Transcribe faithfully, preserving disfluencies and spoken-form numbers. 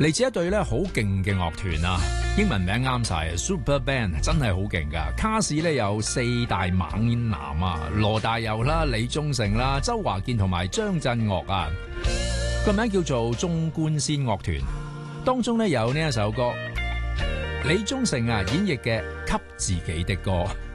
嚟自一隊咧好勁嘅樂團啊，英文名啱晒 Super Band， 真係好勁噶。卡士咧有四大猛男啊，羅大佑啦、李宗盛啦、周華健同埋張震岳啊，個名叫做縱貫線樂團。當中咧有呢一首歌，李宗盛啊演繹嘅《給自己的歌》。